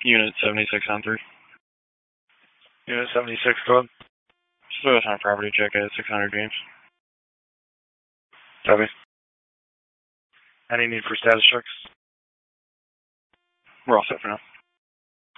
Unit 76 on 3. Unit 76, go ahead. Just on a property check at 600 James. Copy. Any need for status checks? We're all set for now.